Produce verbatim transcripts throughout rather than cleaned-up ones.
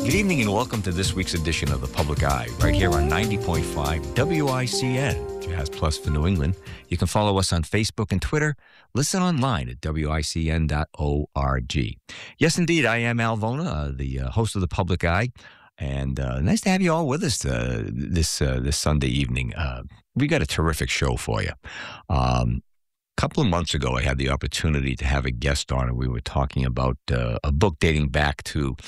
Good evening and welcome to this week's edition of The Public Eye, right here on ninety point five W I C N, Jazz Plus for New England. You can follow us on Facebook and Twitter. Listen online at W I C N dot org. Yes, indeed, I am Al Vona, uh, the uh, host of The Public Eye, and uh, nice to have you all with us uh, this uh, this Sunday evening. Uh, we got a terrific show for you. Um, A couple of months ago, I had the opportunity to have a guest on, and we were talking about uh, a book dating back to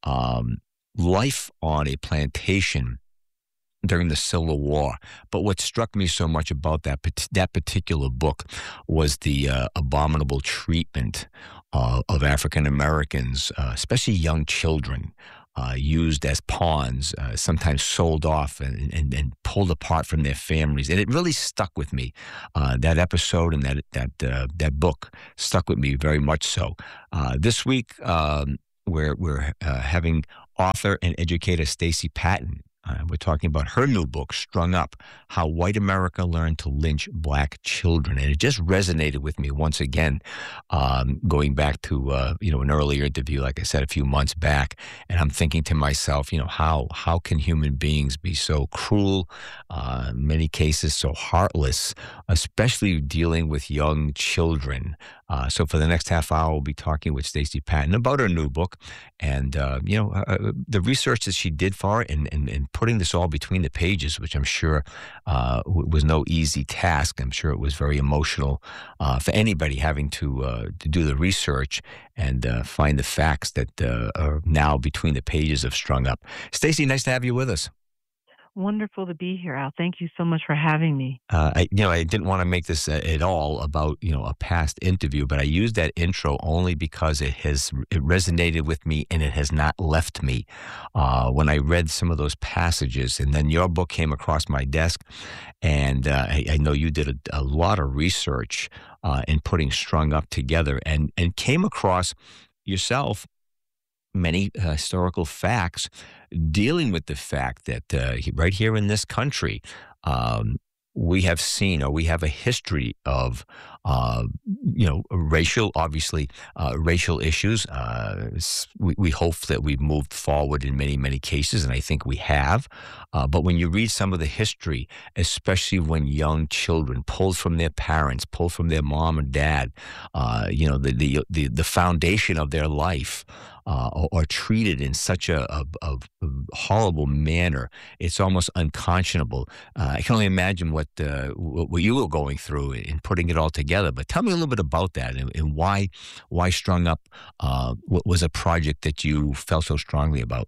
um, life on a plantation during the Civil War. But what struck me so much about that that particular book was the uh, abominable treatment uh, of African Americans, uh, especially young children. Uh, used as pawns, uh, sometimes sold off and, and, and pulled apart from their families, and it really stuck with me. Uh, that episode and that that uh, that book stuck with me very much so. Uh, this week, um, we're we're uh, having author and educator Stacey Patton. Uh, we're talking about her new book, Strung Up, How White America Learned to Lynch Black Children. And it just resonated with me once again, um, going back to, uh, you know, an earlier interview, like I said, a few months back. And I'm thinking to myself, you know, how how can human beings be so cruel, uh, in many cases so heartless, especially dealing with young children? Uh, so for the next half hour, we'll be talking with Stacey Patton about her new book and, uh, you know, uh, the research that she did for it and, and, and putting this all between the pages, which I'm sure uh, was no easy task. I'm sure it was very emotional uh, for anybody having to uh, to do the research and uh, find the facts that uh, are now between the pages of Strung Up. Stacey, nice to have you with us. Wonderful to be here, Al. Thank you so much for having me. Uh, I, you know, I didn't want to make this uh, at all about, you know, a past interview, but I used that intro only because it has it resonated with me and it has not left me. Uh, when I read some of those passages, and then your book came across my desk, and uh, I, I know you did a, a lot of research uh, in putting Strung Up together, and and came across yourself many uh, historical facts dealing with the fact that uh, right here in this country, um, we have seen, or we have a history of, uh, you know, racial, obviously, uh, racial issues. Uh, we, we hope that we've moved forward in many, many cases, and I think we have. Uh, but when you read some of the history, especially when young children pulled from their parents, pulled from their mom and dad, uh, you know, the, the the the foundation of their life, uh, or, or treated in such a, a, a horrible manner, it's almost unconscionable. Uh, I can only imagine what uh, what you were going through in putting it all together. But tell me a little bit about that and, and why why Strung Up uh, was a project that you felt so strongly about.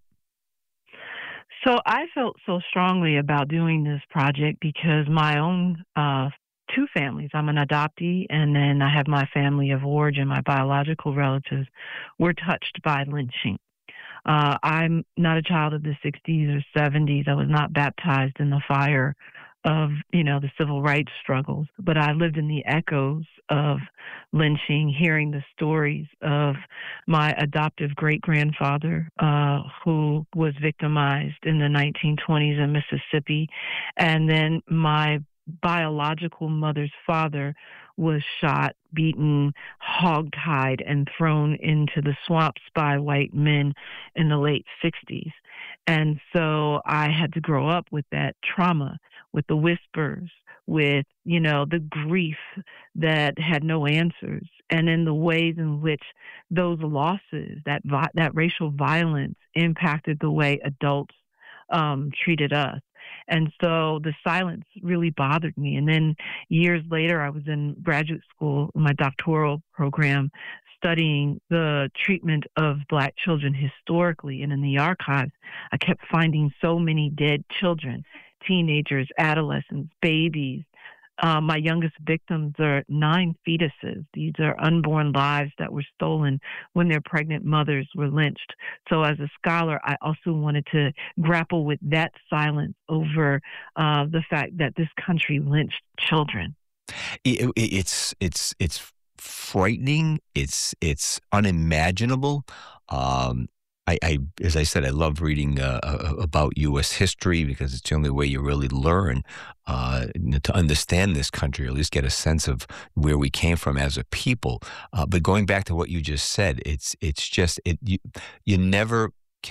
So I felt so strongly about doing this project because my own uh, two families, I'm an adoptee, and then I have my family of origin, my biological relatives, were touched by lynching. Uh, I'm not a child of the sixties or seventies. I was not baptized in the fire of, you know, the civil rights struggles, but I lived in the echoes of lynching, hearing the stories of my adoptive great-grandfather uh, who was victimized in the nineteen twenties in Mississippi, and then my biological mother's father was shot, beaten, hogtied, and thrown into the swamps by white men in the late sixties. And so I had to grow up with that trauma, with the whispers, with, you know, the grief that had no answers, and in the ways in which those losses, that vi- that racial violence impacted the way adults um, treated us. And so the silence really bothered me. And then years later, I was in graduate school, my doctoral program, studying the treatment of Black children historically. And in the archives, I kept finding so many dead children, teenagers, adolescents, babies. Uh, my youngest victims are nine fetuses. These are unborn lives that were stolen when their pregnant mothers were lynched. So as a scholar, I also wanted to grapple with that silence over uh, the fact that this country lynched children. It, it, it's it's it's frightening. It's it's unimaginable. Um, I, I, as I said, I love reading uh, about U S history because it's the only way you really learn uh, to understand this country, or at least get a sense of where we came from as a people. Uh, but going back to what you just said, it's it's just it you, you never can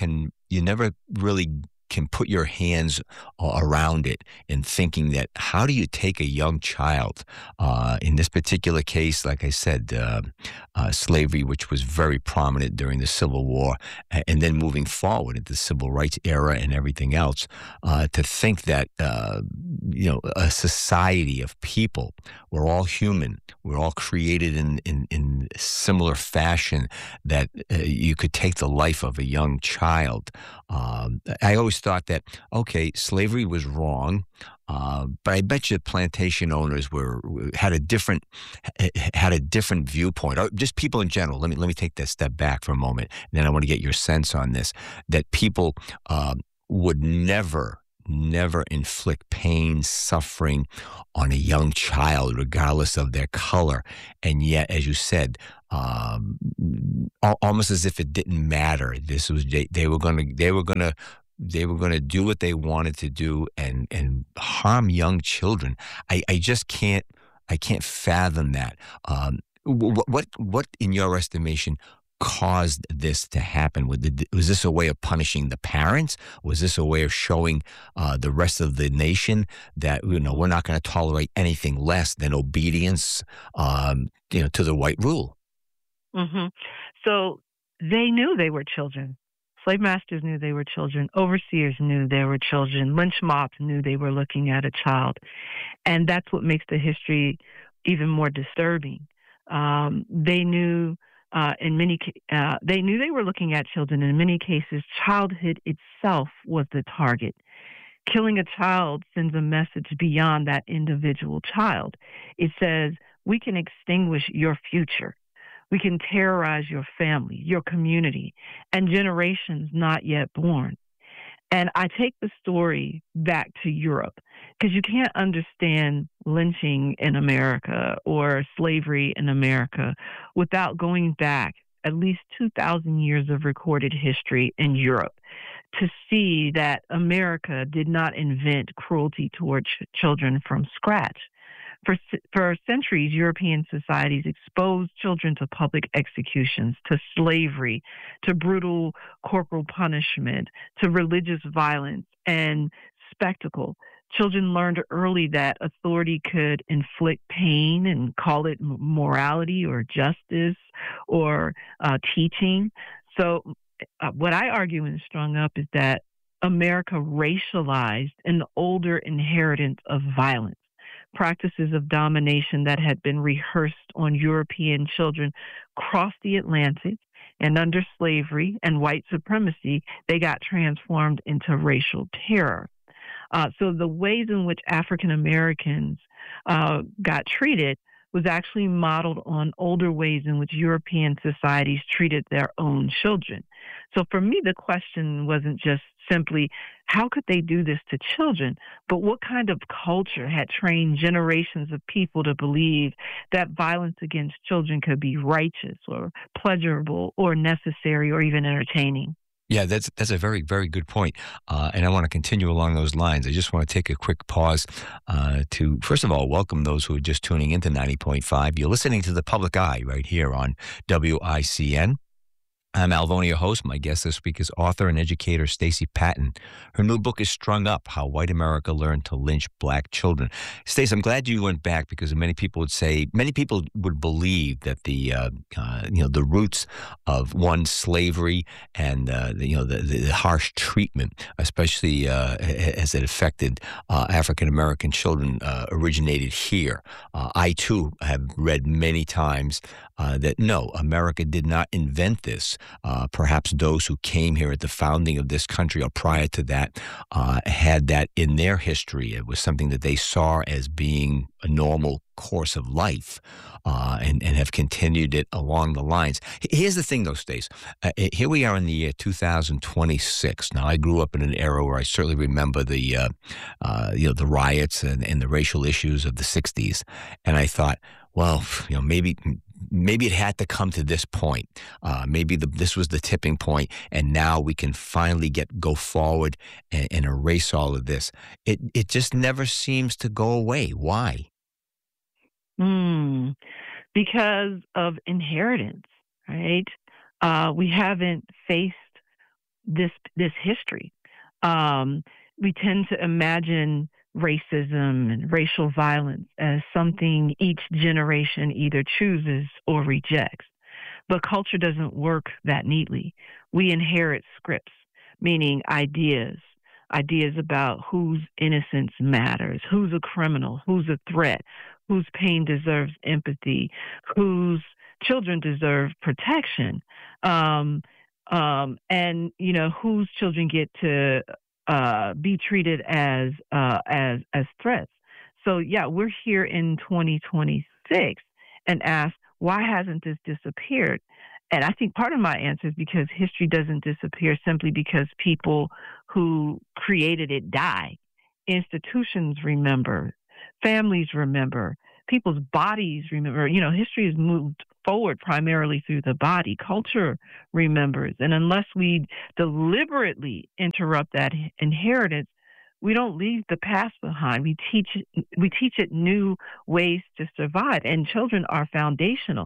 you never really can put your hands a- around it in thinking that how do you take a young child uh, in this particular case, like I said, uh, uh, slavery, which was very prominent during the Civil War, a- and then moving forward into the Civil Rights era and everything else, uh, to think that uh, you know a society of people, we're all human, we're all created in in, in similar fashion, that uh, you could take the life of a young child. Um, I always thought that, okay, slavery was wrong, uh, but I bet you plantation owners were had a different had a different viewpoint. Or just people in general. Let me let me take that step back for a moment, and then I want to get your sense on this. That people um, would never. Never inflict pain, suffering on a young child, regardless of their color. And yet, as you said, um, al- almost as if it didn't matter. This was they, they were going to they were going to they were going to do what they wanted to do and and harm young children. I, I just can't I can't fathom that. Um, what what what in your estimation caused this to happen? Was it- was this a way of punishing the parents? Was this a way of showing uh, the rest of the nation that, you know, we're not going to tolerate anything less than obedience, um, you know, to the white rule? hmm So they knew they were children. Slave masters knew they were children. Overseers knew they were children. Lynch mobs knew they were looking at a child. And that's what makes the history even more disturbing. Um, they knew uh, in many ca- uh, they knew they were looking at children. In many cases, childhood itself was the target. Killing a child sends a message beyond that individual child. It says, we can extinguish your future. We can terrorize your family, your community, and generations not yet born. And I take the story back to Europe because you can't understand lynching in America or slavery in America without going back at least two thousand years of recorded history in Europe to see that America did not invent cruelty toward ch- children from scratch. For, for centuries, European societies exposed children to public executions, to slavery, to brutal corporal punishment, to religious violence and spectacle. Children learned early that authority could inflict pain and call it morality or justice or uh, teaching. So, uh, what I argue in Strung Up is that America racialized an older inheritance of violence. Practices of domination that had been rehearsed on European children crossed the Atlantic, and under slavery and white supremacy, they got transformed into racial terror. Uh, so the ways in which African Americans uh, got treated was actually modeled on older ways in which European societies treated their own children. So for me, the question wasn't just simply how could they do this to children, but what kind of culture had trained generations of people to believe that violence against children could be righteous or pleasurable or necessary or even entertaining? Yeah, that's that's a very, very good point. Uh, and I want to continue along those lines. I just want to take a quick pause uh, to, first of all, welcome those who are just tuning into ninety point five. You're listening to The Public Eye right here on W I C N. I'm Alvonia, host. My guest this week is author and educator Stacey Patton. Her new book is Strung Up: How White America Learned to Lynch Black Children. Stacey, I'm glad you went back because many people would say, many people would believe that the uh, uh, you know the roots of one slavery and uh, the, you know the, the harsh treatment, especially uh, as it affected uh, African American children, uh, originated here. Uh, I too have read many times uh, that no, America did not invent this. Uh, perhaps those who came here at the founding of this country or prior to that uh, had that in their history. It was something that they saw as being a normal course of life, uh, and, and have continued it along the lines. Here's the thing, though, Stace. Uh, here we are in the year two thousand twenty-six. Now, I grew up in an era where I certainly remember the, uh, uh, you know, the riots and, and the racial issues of the sixties, and I thought, well, you know, maybe maybe it had to come to this point. Uh, maybe the, this was the tipping point, and now we can finally get go forward and, and erase all of this. It it just never seems to go away. Why? Mm, because of inheritance, right? Uh, we haven't faced this this history. Um, we tend to imagine racism and racial violence as something each generation either chooses or rejects. But culture doesn't work that neatly. We inherit scripts, meaning ideas, ideas about whose innocence matters, who's a criminal, who's a threat, whose pain deserves empathy, whose children deserve protection, um, um, and you know whose children get to uh, be treated as uh, as as threats. So yeah, we're here in twenty twenty-six and ask, why hasn't this disappeared? And I think part of my answer is because history doesn't disappear simply because people who created it die. Institutions remember, families remember, people's bodies remember. You know, history has moved forward primarily through the body. Culture remembers. And unless we deliberately interrupt that inheritance, we don't leave the past behind. We teach we teach it new ways to survive, and children are foundational.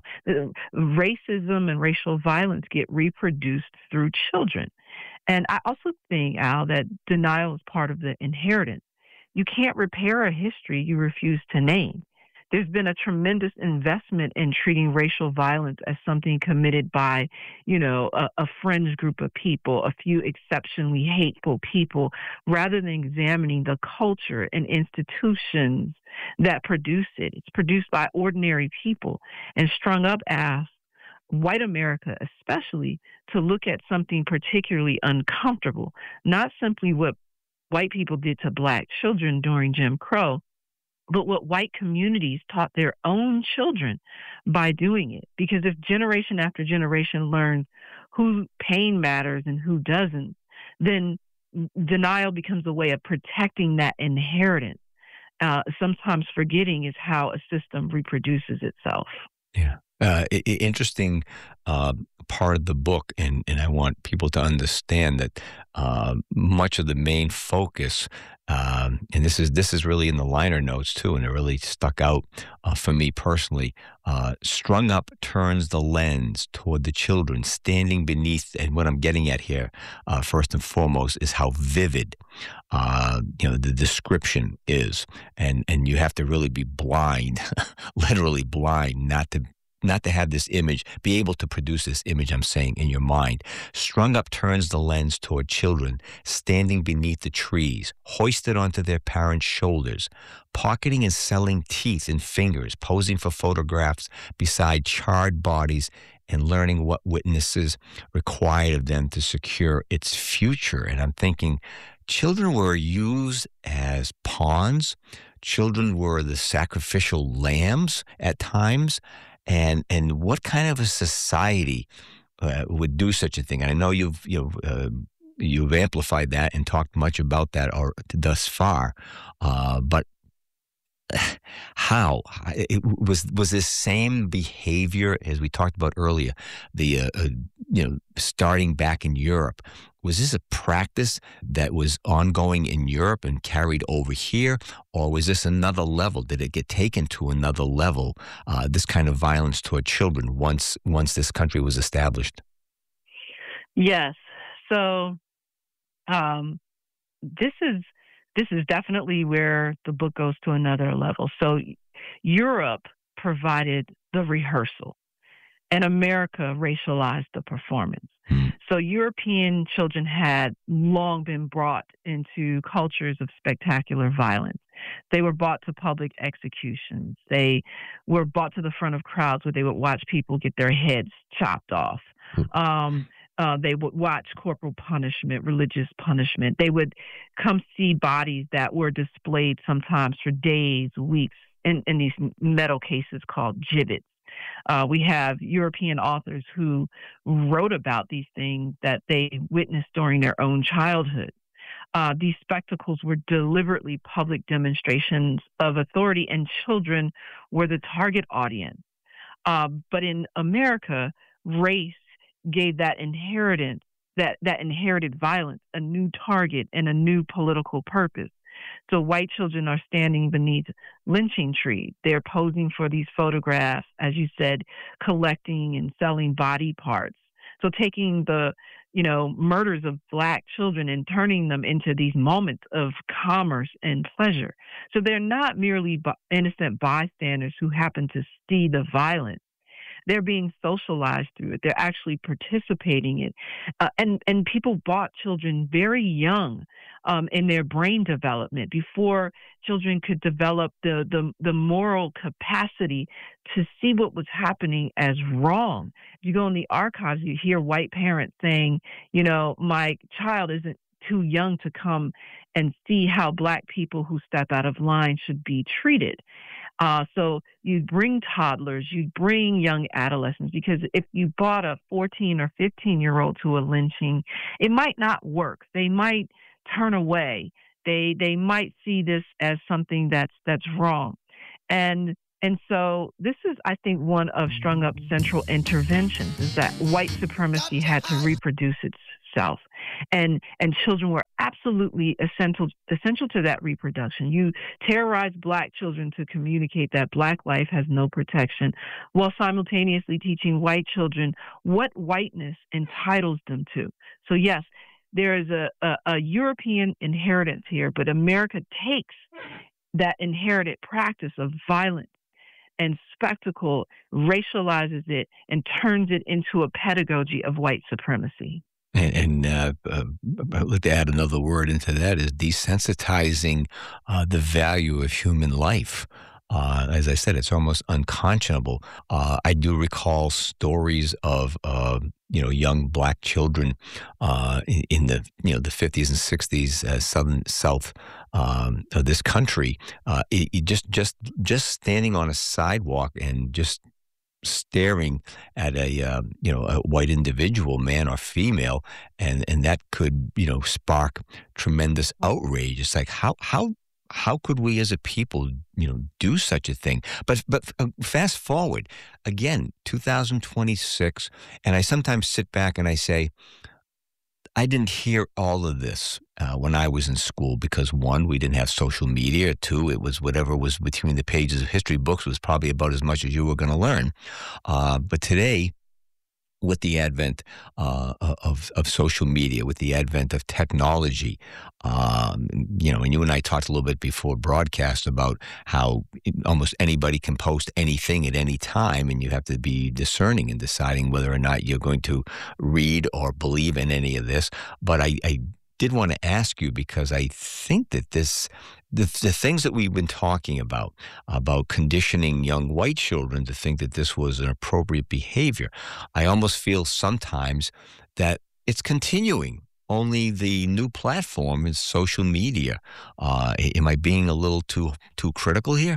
Racism and racial violence get reproduced through children. And I also think, Al, that denial is part of the inheritance. You can't repair a history you refuse to name. There's been a tremendous investment in treating racial violence as something committed by, you know, a, a fringe group of people, a few exceptionally hateful people, rather than examining the culture and institutions that produce it. It's produced by ordinary people and strung up as white America, especially, to look at something particularly uncomfortable, not simply what white people did to black children during Jim Crow, but what white communities taught their own children by doing it. Because if generation after generation learns who pain matters and who doesn't, then denial becomes a way of protecting that inheritance. Uh, sometimes forgetting is how a system reproduces itself. Yeah. Uh, i- i- interesting uh, part of the book, and, and I want people to understand that uh, much of the main focus, um, and this is this is really in the liner notes too, and it really stuck out uh, for me personally. Uh, Strung Up turns the lens toward the children standing beneath, and what I'm getting at here, uh, first and foremost, is how vivid uh, you know the description is, and and you have to really be blind, literally blind, not to not to have this image, be able to produce this image, I'm saying, in your mind. Strung Up turns the lens toward children standing beneath the trees, hoisted onto their parents' shoulders, pocketing and selling teeth and fingers, posing for photographs beside charred bodies, and learning what witnesses required of them to secure its future. And I'm thinking, children were used as pawns. Children were the sacrificial lambs at times. And and what kind of a society uh, would do such a thing? And I know you've you've uh, you've amplified that and talked much about that or thus far, uh, but how it was was this same behavior as we talked about earlier, the uh, uh, you know starting back in Europe. Was this a practice that was ongoing in Europe and carried over here, or was this another level? Did it get taken to another level? Uh, this kind of violence toward children once once this country was established. Yes. So um, this is this is definitely where the book goes to another level. So Europe provided the rehearsal, and America racialized the performance. Hmm. So European children had long been brought into cultures of spectacular violence. They were brought to public executions. They were brought to the front of crowds where they would watch people get their heads chopped off. Um, uh, they would watch corporal punishment, religious punishment. They would come see bodies that were displayed sometimes for days, weeks, in, in these metal cases called gibbets. Uh, we have European authors who wrote about these things that they witnessed during their own childhood. Uh, these spectacles were deliberately public demonstrations of authority, and children were the target audience. Uh, but in America, race gave that inheritance, that, that inherited violence, a new target and a new political purpose. So white children are standing beneath lynching trees. They're posing for these photographs, as you said, collecting and selling body parts. So taking the you know, murders of black children and turning them into these moments of commerce and pleasure. So they're not merely b- innocent bystanders who happen to see the violence. They're being socialized through it. They're actually participating in it. Uh, and, and people bought children very young um, in their brain development before children could develop the, the, the moral capacity to see what was happening as wrong. If you go in the archives, you hear white parents saying, you know, my child isn't too young to come and see how black people who step out of line should be treated. Uh, so you bring toddlers, you bring young adolescents, because if you brought a fourteen or fifteen year old to a lynching, it might not work. They might turn away. They they might see this as something that's that's wrong. And and so this is, I think, one of Strung Up's central interventions, is that white supremacy had to reproduce itself. And and children were absolutely essential essential to that reproduction. You terrorize black children to communicate that black life has no protection, while simultaneously teaching white children what whiteness entitles them to. So yes, there is a, a, a European inheritance here, but America takes that inherited practice of violence and spectacle, racializes it, and turns it into a pedagogy of white supremacy. And, and uh, uh, I'd like to add another word into that, is desensitizing uh, the value of human life. Uh, as I said, it's almost unconscionable. Uh, I do recall stories of uh, you know young black children uh, in, in the you know the fifties and sixties, uh, southern south um, of this country. Uh, it, it just just just standing on a sidewalk and just staring at a uh, you know a white individual, man or female, and and that could you know spark tremendous outrage. It's like how how how could we as a people you know do such a thing? But but uh, fast forward again, two thousand twenty-six, and I sometimes sit back and I say, I didn't hear all of this uh, when I was in school because, one, we didn't have social media. Two, it was whatever was between the pages of history books was probably about as much as you were going to learn. Uh, but today, with the advent uh, of of social media, with the advent of technology, um, you know, and you and I talked a little bit before broadcast about how almost anybody can post anything at any time, and you have to be discerning in deciding whether or not you're going to read or believe in any of this. But I, I did want to ask you, because I think that this, the, the things that we've been talking about, about conditioning young white children to think that this was an appropriate behavior, I almost feel sometimes that it's continuing. Only the new platform is social media. Uh, am I being a little too too critical here?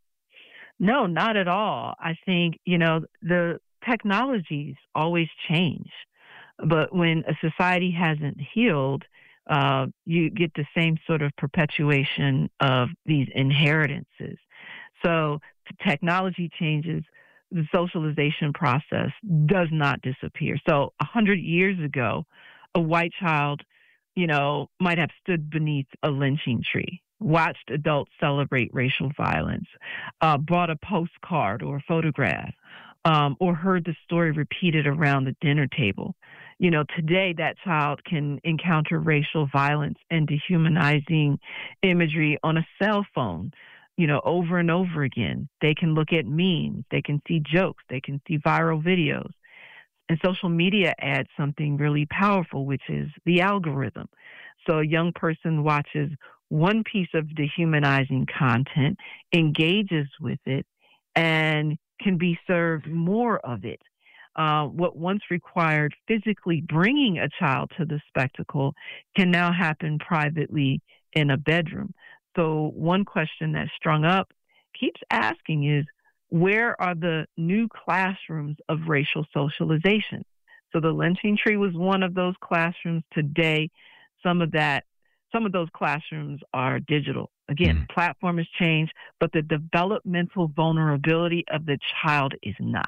No, not at all. I think, you know, the technologies always change. But when a society hasn't healed, uh, you get the same sort of perpetuation of these inheritances. So technology changes, the socialization process does not disappear. So a hundred years ago, a white child, you know, might have stood beneath a lynching tree, watched adults celebrate racial violence, uh, bought a postcard or a photograph, um, or heard the story repeated around the dinner table. You know, today that child can encounter racial violence and dehumanizing imagery on a cell phone, you know, over and over again. They can look at memes, they can see jokes, they can see viral videos. And social media adds something really powerful, which is the algorithm. So a young person watches one piece of dehumanizing content, engages with it, and can be served more of it. Uh, what once required physically bringing a child to the spectacle can now happen privately in a bedroom. So one question that Strung Up keeps asking is, where are the new classrooms of racial socialization? So the lynching tree was one of those classrooms. Today, some of that, some of those classrooms are digital. Again, mm. platform has changed, but the developmental vulnerability of the child is not.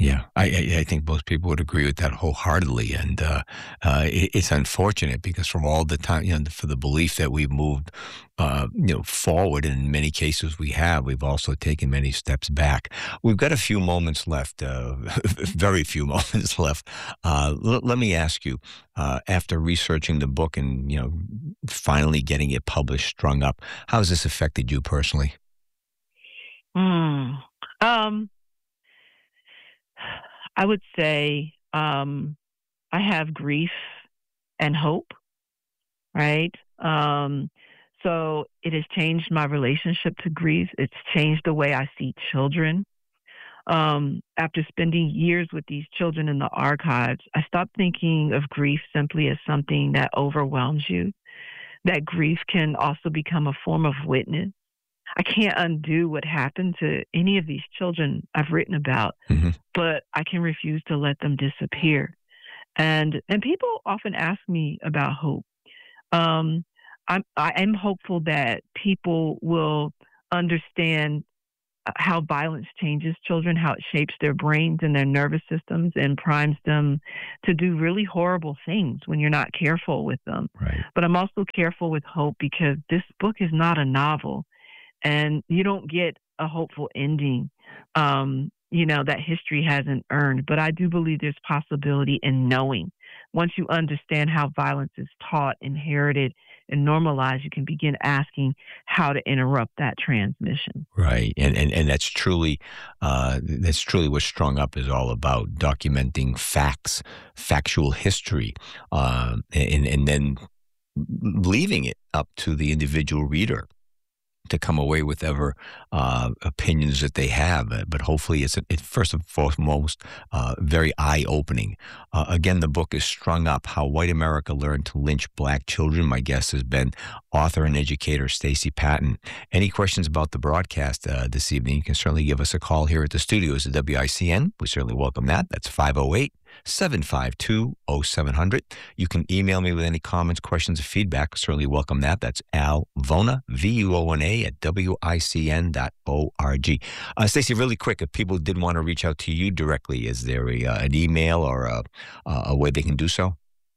Yeah, I, I I think most people would agree with that wholeheartedly, and uh, uh, it, it's unfortunate because from all the time, you know, for the belief that we've moved, uh, you know, forward, and in many cases we have, we've also taken many steps back. We've got a few moments left, uh, very few moments left. Uh, l- let me ask you, uh, after researching the book and you know, finally getting it published, strung up, how has this affected you personally? Mm. Um, I would say um, I have grief and hope, right? Um, so it has changed my relationship to grief. It's changed the way I see children. Um, after spending years with these children in the archives, I stopped thinking of grief simply as something that overwhelms you. That grief can also become a form of witness. I can't undo what happened to any of these children I've written about, Hmm. but I can refuse to let them disappear. And and people often ask me about hope. Um, I'm I am hopeful that people will understand uh, how violence changes children, how it shapes their brains and their nervous systems and primes them to do really horrible things when you're not careful with them. Right. But I'm also careful with hope because this book is not a novel and you don't get a hopeful ending. Um, you know, that history hasn't earned, but I do believe there's possibility in knowing. Once you understand how violence is taught, inherited, and normalized, you can begin asking how to interrupt that transmission. Right, and and and that's truly, uh, that's truly what Strung Up is all about: documenting facts, factual history, um, and and then leaving it up to the individual reader to come away with ever uh, opinions that they have. Uh, But hopefully, it's it first and foremost uh, very eye opening. Uh, again, the book is Strung Up: How White America Learned to Lynch Black Children. My guest has been author and educator Stacey Patton. Any questions about the broadcast uh, this evening? You can certainly give us a call here at the studios at W I C N. We certainly welcome that. That's five oh eight, seven five two, oh seven hundred. You can email me with any comments, questions, or feedback. Certainly welcome that. That's Al Vona, V U O N A, at W I C N dot org. Uh, Stacey, really quick, if people did want to reach out to you directly, is there a, uh, an email or a, a way they can do so?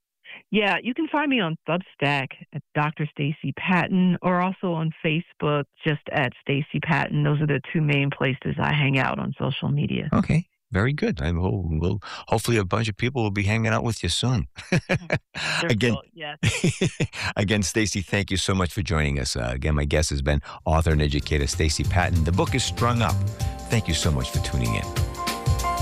Yeah, you can find me on Substack at Doctor Stacey Patton or also on Facebook just at Stacey Patton. Those are the two main places I hang out on social media. Okay. Very good. I will, will hopefully a bunch of people will be hanging out with you soon. Again, Cool, yes. again, Stacey, thank you so much for joining us. Uh, again, my guest has been author and educator Stacey Patton. The book is Strung Up. Thank you so much for tuning in.